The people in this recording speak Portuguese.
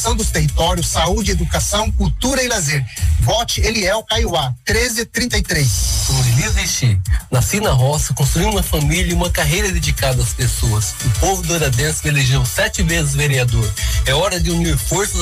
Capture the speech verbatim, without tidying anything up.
dos territórios, saúde, educação, cultura e lazer. Vote Eliel Caiuá, treze trinta e três. Como diz Xixi, nasci na roça, construí uma família e uma carreira dedicada às pessoas. O povo douradense me elegeu sete vezes vereador. É hora de unir forças